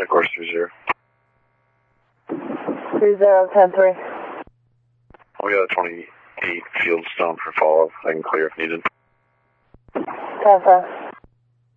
Check course 30. 3010-3. We got a 28 field stone for follow-up. I can clear if needed. 10-5.